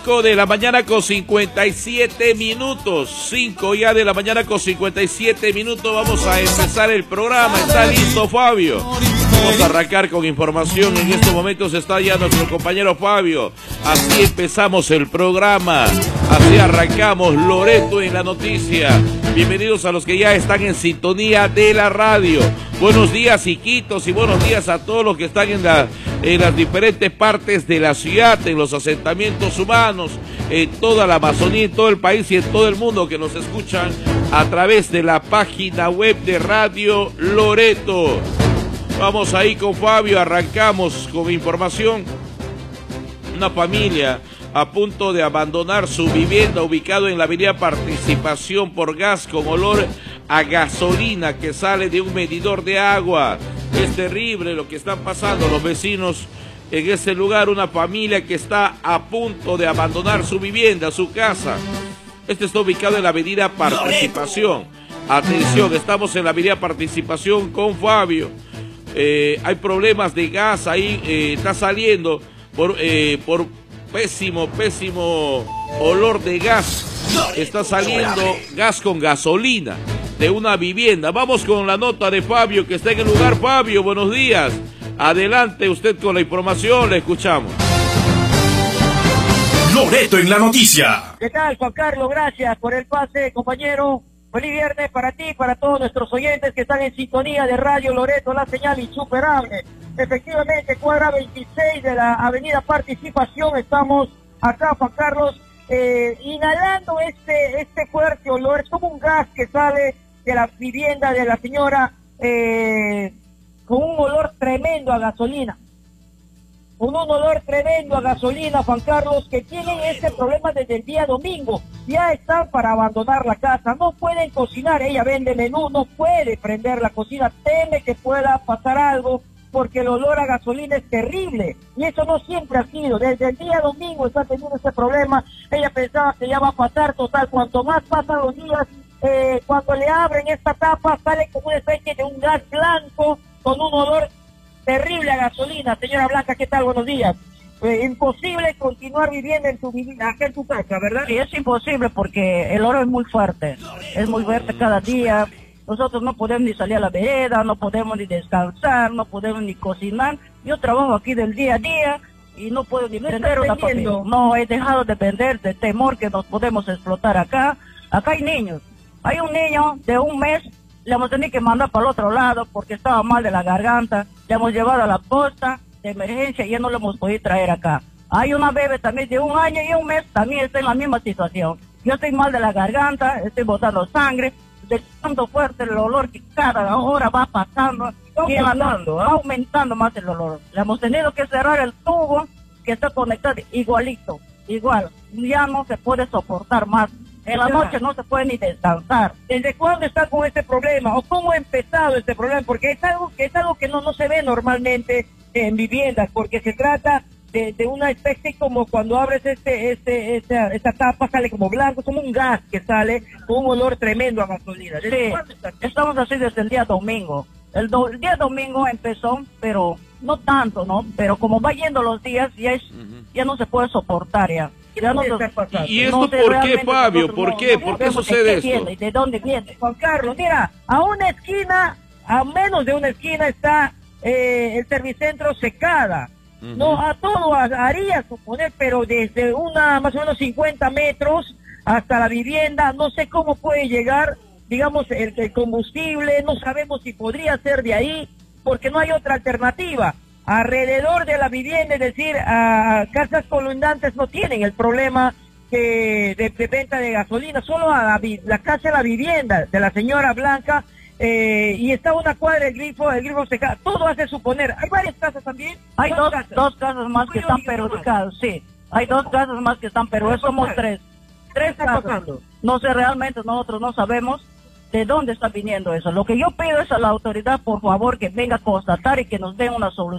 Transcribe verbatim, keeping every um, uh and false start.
cinco de la mañana con cincuenta y siete minutos, cinco ya de la mañana con cincuenta y siete minutos, vamos a empezar el programa. ¿Está listo, Fabio? Vamos a arrancar con información. En estos momentos está ya nuestro compañero Fabio. Así empezamos el programa, así arrancamos Loreto en la noticia. Bienvenidos a los que ya están en sintonía de la radio. Buenos días, Iquitos, y buenos días a todos los que están en, la, en las diferentes partes de la ciudad, en los asentamientos humanos, en toda la Amazonía, en todo el país y en todo el mundo, que nos escuchan a través de la página web de Radio Loreto. Vamos ahí con Fabio, arrancamos con información. Una familia a punto de abandonar su vivienda ubicado en la avenida Participación por gas con olor a gasolina que sale de un medidor de agua. Es terrible lo que están pasando los vecinos en ese lugar. Una familia que está a punto de abandonar su vivienda, su casa. Este está ubicado en la avenida Participación. Atención, estamos en la avenida Participación con Fabio. Eh, hay problemas de gas ahí, eh, está saliendo por, eh, por pésimo, pésimo olor de gas. Está saliendo gas con gasolina de una vivienda. Vamos con la nota de Fabio, que está en el lugar. Fabio, buenos días. Adelante usted con la información, le escuchamos. Loreto en la noticia. ¿Qué tal, Juan Carlos? Gracias por el pase, compañero. Feliz viernes para ti y para todos nuestros oyentes que están en sintonía de Radio Loreto, la señal insuperable. Efectivamente, cuadra veintiséis de la avenida Participación, estamos acá, Juan Carlos, eh, inhalando este, este fuerte olor. Es como un gas que sale de la vivienda de la señora, eh, con un olor tremendo a gasolina. Con un olor tremendo a gasolina, Juan Carlos, que tienen ese problema desde el día domingo. Ya están para abandonar la casa, no pueden cocinar, ella vende menú, no puede prender la cocina, teme que pueda pasar algo, porque el olor a gasolina es terrible, y eso no siempre ha sido. Desde el día domingo está teniendo ese problema. Ella pensaba que ya va a pasar, total, cuanto más pasan los días, eh, cuando le abren esta tapa, sale como una especie de un gas blanco, con un olor terrible a gasolina. Señora Blanca, ¿qué tal? Buenos días. Eh, imposible continuar viviendo en tu vivienda, acá en tu casa, ¿verdad? Sí, es imposible porque el olor es muy fuerte, es muy fuerte cada día. Nosotros no podemos ni salir a la vereda, no podemos ni descansar, no podemos ni cocinar. Yo trabajo aquí del día a día y no puedo ni ¿No prender una familia. No, he dejado de vender de temor que nos podemos explotar acá. Acá hay niños. Hay un niño de un mes, le hemos tenido que mandar para el otro lado porque estaba mal de la garganta. Le hemos llevado a la posta de emergencia y ya no lo hemos podido traer acá. Hay una bebé también de un año y un mes, también está en la misma situación. Yo estoy mal de la garganta, estoy botando sangre, de tanto fuerte el olor que cada hora va pasando, y aumentando, va aumentando más el olor. Le hemos tenido que cerrar el tubo que está conectado igualito, igual. Ya no se puede soportar más. En la noche no se puede ni descansar. ¿Desde cuándo está con este problema? ¿O cómo ha empezado este problema? Porque es algo que es algo que no, no se ve normalmente en viviendas, porque se trata de, de una especie como cuando abres este, este, esta, esta tapa, sale como blanco, como un gas que sale con un olor tremendo a gasolina. Sí, estamos así desde el día domingo. El, do, el día domingo empezó, pero no tanto, ¿no? Pero como va yendo los días, ya, es, uh-huh. ya no se puede soportar ya. Ya no ¿Y esto no sé, por qué, Fabio? ¿Por qué? No, ¿Por qué sucede esto? Viene, ¿de dónde viene? Juan Carlos, mira, a una esquina, a menos de una esquina está eh, el Servicentro Secada. Uh-huh. No, a todo haría suponer, pero desde una más o menos cincuenta metros hasta la vivienda, no sé cómo puede llegar, digamos, el, el combustible, no sabemos si podría ser de ahí, porque no hay otra alternativa. Alrededor de la vivienda, es decir, a casas colindantes no tienen el problema que de, de venta de gasolina, solo a la, la casa de la vivienda de la señora Blanca, eh, y está una cuadra del grifo, el grifo se cae, todo hace suponer. Hay varias casas también. Hay dos, dos, casas. dos casas más que están perjudicadas, sí. Hay dos casas más que están perjudicadas, somos tres. Tres casas. No sé, realmente nosotros no sabemos de dónde está viniendo eso. Lo que yo pido es a la autoridad, por favor, que venga a constatar y que nos den una solución.